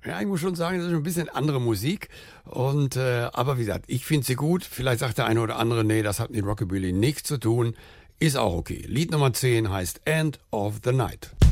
Ja, ich muss schon sagen, das ist ein bisschen andere Musik. Aber wie gesagt, ich finde sie gut. Vielleicht sagt der eine oder andere, nee, das hat mit Rockabilly nichts zu tun. Ist auch okay. Lied Nummer 10 heißt End of the Night.